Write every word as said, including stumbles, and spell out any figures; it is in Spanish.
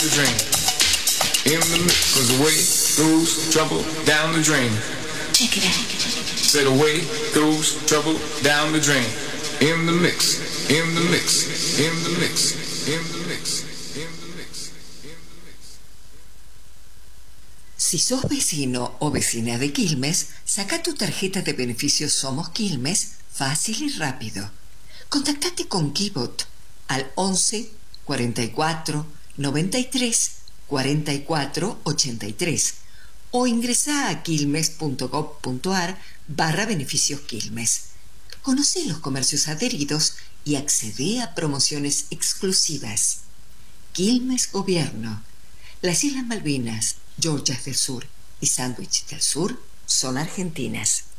The drain. In the mix, cause the way goes trouble down the drain. Check it out. Said away goes trouble down the drain. In the mix, in the mix, in the mix, in the mix, in the mix, in the mix. Si sos vecino o vecina de Quilmes, saca tu tarjeta de beneficios Somos Quilmes fácil y rápido. Contactate con Kibot al once cuarenta y cuatro noventa y tres cuarenta y cuatro ochenta y tres o ingresá a quilmes.gov.ar barra beneficios Quilmes. Conoce los comercios adheridos y accede a promociones exclusivas. Quilmes Gobierno. Las Islas Malvinas, Georgias del Sur y Sandwich del Sur son argentinas.